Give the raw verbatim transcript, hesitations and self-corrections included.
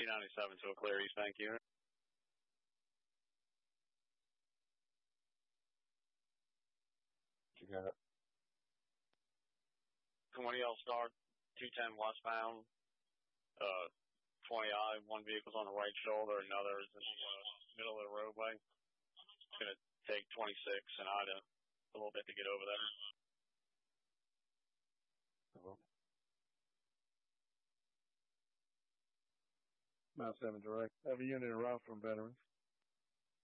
ninety-seven to a clear East Bank unit. You got it. twenty L Star, two ten westbound, uh, twenty I, one vehicle's on the right shoulder, another is in the uh, middle of the roadway. It's going to take twenty-six and I to a little bit to get over there. Hello. Mile seven direct. Have a unit around from veterans.